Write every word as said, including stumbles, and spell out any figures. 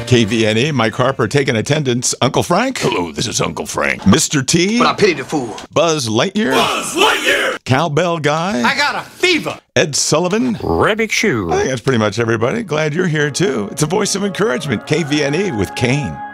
K V N E, Mike Harper taking attendance. Uncle Frank. Hello, this is Uncle Frank. Mister T. But I pity the fool. Buzz Lightyear. Buzz Lightyear! Cowbell Guy. I got a fever. Ed Sullivan. Rabbit Shoe. I think that's pretty much everybody. Glad you're here, too. It's a voice of encouragement. K V N E with Kane.